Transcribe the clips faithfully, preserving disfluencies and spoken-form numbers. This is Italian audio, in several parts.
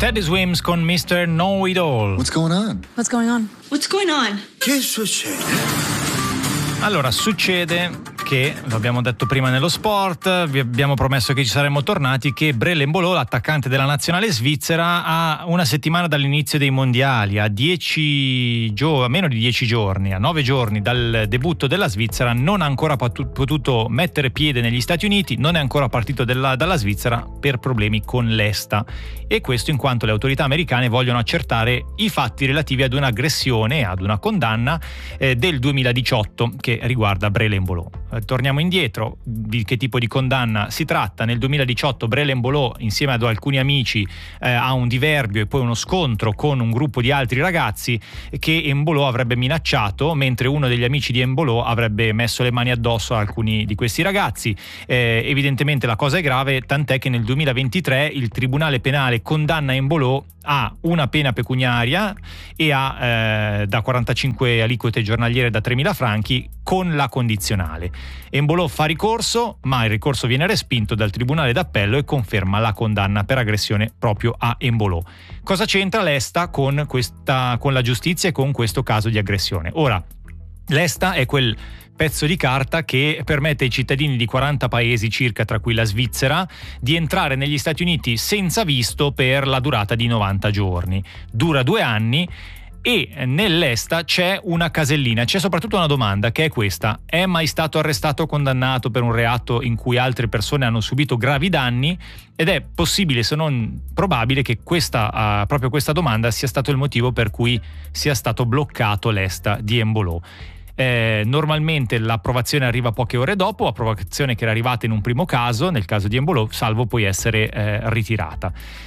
Teddy Swims con mister Know It All. What's going on? What's going on? What's going on? Che succede? Allora, succede che, lo abbiamo detto prima nello sport, vi abbiamo promesso che ci saremmo tornati, che Breel Embolo, l'attaccante della nazionale svizzera, ha una settimana dall'inizio dei mondiali, a dieci gio- a meno di dieci giorni, a nove giorni dal debutto della Svizzera, non ha ancora potu- potuto mettere piede negli Stati Uniti, non è ancora partito della, dalla Svizzera per problemi con l'ESTA. E questo in quanto le autorità americane vogliono accertare i fatti relativi ad un'aggressione, ad una condanna eh, del duemiladiciotto che riguarda Breel Embolo. Eh, torniamo indietro, di che tipo di condanna si tratta? Nel duemiladiciotto Breel Embolo, insieme ad alcuni amici, eh, ha un diverbio e poi uno scontro con un gruppo di altri ragazzi che Embolo avrebbe minacciato, mentre uno degli amici di Embolo avrebbe messo le mani addosso a alcuni di questi ragazzi. Eh, evidentemente la cosa è grave, tant'è che nel duemilaventitré il Tribunale Penale condanna Embolo a una pena pecuniaria e a eh, da quarantacinque aliquote giornaliere da tremila franchi con la condizionale. Embolo fa ricorso, ma il ricorso viene respinto dal Tribunale d'Appello e conferma la condanna per aggressione proprio a Embolo. Cosa c'entra l'ESTA con questa, con la giustizia e con questo caso di aggressione? Ora, l'ESTA è quel pezzo di carta che permette ai cittadini di quaranta paesi circa, tra cui la Svizzera, di entrare negli Stati Uniti senza visto per la durata di novanta giorni. Dura due anni e nell'ESTA c'è una casellina, c'è soprattutto una domanda che è questa: è mai stato arrestato o condannato per un reato in cui altre persone hanno subito gravi danni? Ed è possibile, se non probabile, che questa, uh, proprio questa domanda sia stato il motivo per cui sia stato bloccato l'ESTA di Embolo. Eh, normalmente l'approvazione arriva poche ore dopo, approvazione che era arrivata in un primo caso, nel caso di Embolo, salvo poi essere eh, ritirata.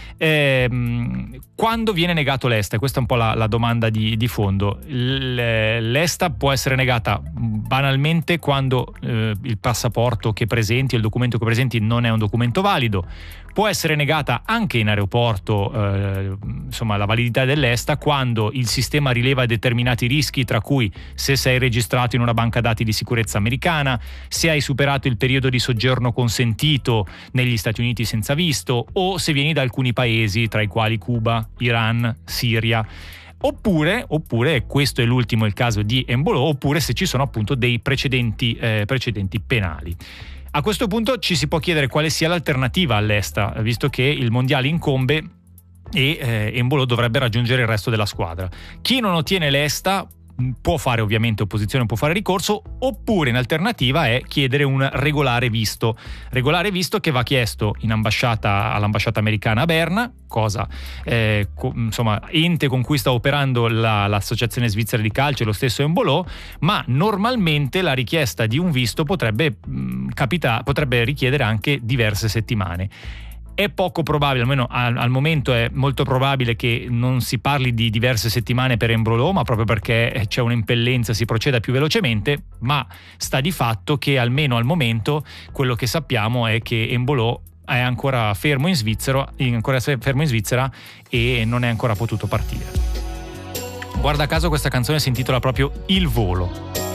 Eh, quando viene negato l'ESTA? Questa è un po' la, la domanda di, di fondo. L'ESTA può essere negata banalmente quando eh, il passaporto che presenti, il documento che presenti non è un documento valido. Può essere negata anche in aeroporto, eh, insomma, la validità dell'ESTA quando il sistema rileva determinati rischi, tra cui se sei registrato in una banca dati di sicurezza americana, se hai superato il periodo di soggiorno consentito negli Stati Uniti senza visto, o se vieni da alcuni paesi, tra i quali Cuba, Iran, Siria. Oppure, oppure, questo è l'ultimo, il caso di Embolo, oppure se ci sono appunto dei precedenti, eh, precedenti penali. A questo punto ci si può chiedere quale sia l'alternativa all'ESTA, visto che il mondiale incombe e eh, Embolo dovrebbe raggiungere il resto della squadra. Chi non ottiene l'ESTA può fare ovviamente opposizione, può fare ricorso, oppure in alternativa è chiedere un regolare visto. Regolare visto che va chiesto in ambasciata all'ambasciata americana a Berna, cosa eh, co- insomma ente con cui sta operando la, l'associazione svizzera di calcio e lo stesso Embolo, ma normalmente la richiesta di un visto potrebbe mh, capita- potrebbe richiedere anche diverse settimane. È poco probabile, almeno al, al momento è molto probabile che non si parli di diverse settimane per Embolo, ma proprio perché c'è un'impellenza, si proceda più velocemente, ma sta di fatto che almeno al momento quello che sappiamo è che Embolo è ancora fermo in Svizzera, ancora fermo in Svizzera e non è ancora potuto partire. Guarda caso questa canzone si intitola proprio Il volo.